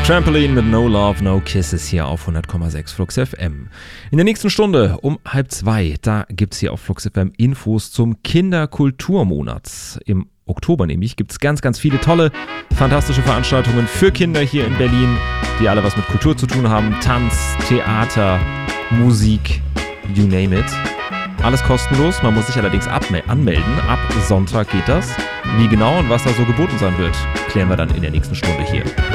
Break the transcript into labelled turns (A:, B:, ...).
A: Trampoline mit No Love, No Kisses hier auf 100,6 Flux FM. In der nächsten Stunde um 1:30, da gibt's hier auf Flux FM Infos zum Kinderkulturmonat. Im Oktober nämlich gibt's ganz, ganz viele tolle, fantastische Veranstaltungen für Kinder hier in Berlin, die alle was mit Kultur zu tun haben. Tanz, Theater, Musik, you name it. Alles kostenlos, man muss sich allerdings anmelden. Ab Sonntag geht das. Wie genau und was da so geboten sein wird, klären wir dann in der nächsten Stunde hier.